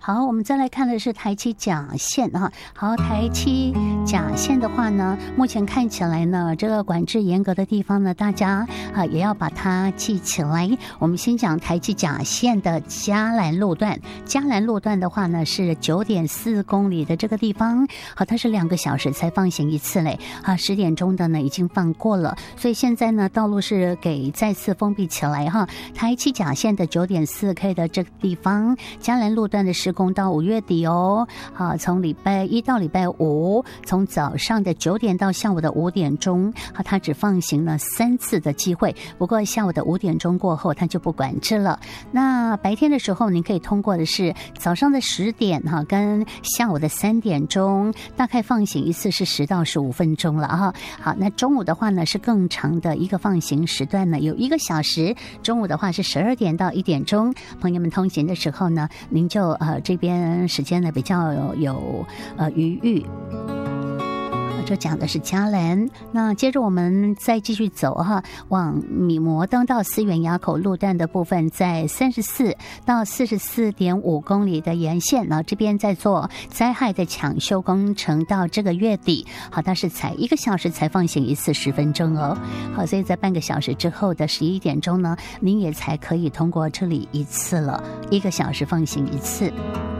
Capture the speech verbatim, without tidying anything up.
好，我们再来看的是台七甲线啊。好，台七甲线的话呢，目前看起来呢，这个管制严格的地方呢，大家啊也要把它记起来。我们先讲台七甲线的嘉兰路段，嘉兰路段的话呢是九点四公里的这个地方，好，它是两个小时才放行一次嘞，啊，十点钟的呢已经放过了，所以现在呢道路是给再次封闭起来哈。台七甲线的九点四 K 的这个地方，嘉兰路段的施工到五月底哦，啊，从礼拜一到礼拜五，从早上的九点到下午的五点钟，啊，它只放行了三次的机会，不过下午的五点钟过后，它就不管制了。那白天的时候，您可以通过的是早上的十点哈，跟下午的三点钟，大概放行一次是十到十五分钟了哈。好，那中午的话呢是更长的一个放行时段呢，有一个小时。中午的话是十二点到一点钟，朋友们通行的时候呢，您就呃这边时间呢比较有有呃余裕。这讲的是嘉兰，那接着我们再继续走哈，往米摩登到思源垭口路段的部分，在三十四到四十四点五公里的沿线，然后这边在做灾害的抢修工程，到这个月底，好，它是才一个小时才放行一次十分钟哦，好，所以在半个小时之后的十一点钟呢，您也才可以通过这里一次了，一个小时放行一次。